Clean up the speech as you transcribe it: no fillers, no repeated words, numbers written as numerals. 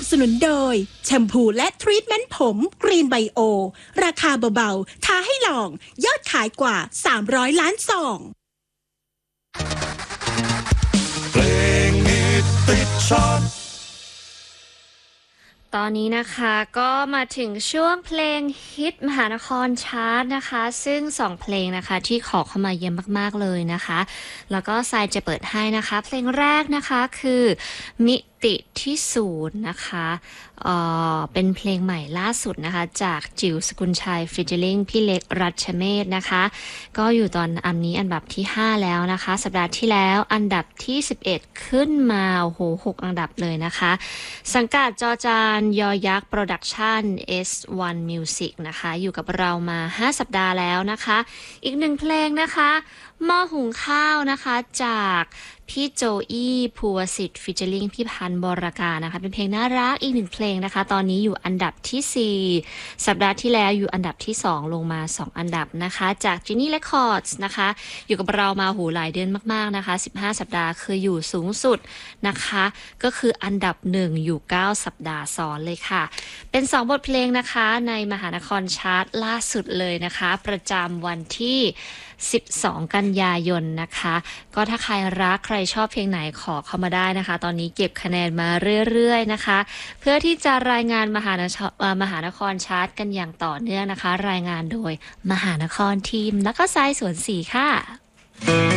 บสนุนโดยแชมพูและทรีทเมนต์ผมกรีนไบโอราคาเบาๆท้าให้ลองยอดขายกว่า300ล้านซองเพลงฮิตติดชาร์ตตอนนี้นะคะก็มาถึงช่วงเพลงฮิตมหานครชาร์ตนะคะซึ่ง2เพลงนะคะที่ขอเข้ามาเยี่ยมมากๆเลยนะคะแล้วก็ทรายจะเปิดให้นะคะเพลงแรกนะคะคือมิติที่ศูนย์นะคะเป็นเพลงใหม่ล่าสุดนะคะจากจิ๋วสกุลชัยฟิชเชอริงพี่เล็กรัชเมศนะคะก็อยู่ตอนนี้อันดับที่5แล้วนะคะสัปดาห์ที่แล้วอันดับที่11ขึ้นมาโอ้โห6อันดับเลยนะคะสังกัดจอจานยอยักษ์โปรดักชั่น S1 Music นะคะอยู่กับเรามา5สัปดาห์แล้วนะคะอีก1เพลงนะคะหม้อหุงข้าวนะคะจากพี่โจอี้ภูวสิทธิ์ฟิชเชอริงพี่พันธ์บรการนะคะเป็นเพลงน่ารักอีก1เพลงนะคะตอนนี้อยู่อันดับที่4สัปดาห์ที่แล้วอยู่อันดับที่2ลงมา2อันดับนะคะจาก Genie Records นะคะอยู่กับเรามาหลายเดือนมากๆนะคะ15สัปดาห์คืออยู่สูงสุดนะคะก็คืออันดับ1อยู่9สัปดาห์ซ้อนเลยค่ะเป็น2บทเพลงนะคะในมหานครชาร์ตล่าสุดเลยนะคะประจำวันที่12กันยายนนะคะก็ถ้าใครรักใครชอบเพลงไหนขอเข้ามาได้นะคะตอนนี้เก็บคะแนนมาเรื่อยๆนะคะเพื่อที่จะรายงานมหานครชาร์ตกันอย่างต่อเนื่องนะคะรายงานโดยมหานครทีมแล้วก็ทรายสวนศรีค่ะ